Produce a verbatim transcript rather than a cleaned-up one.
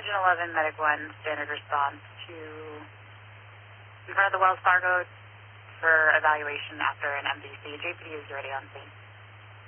Engine eleven, Medic one, standard response to in front of the Wells Fargo for evaluation after an M V C. J P D is already on scene.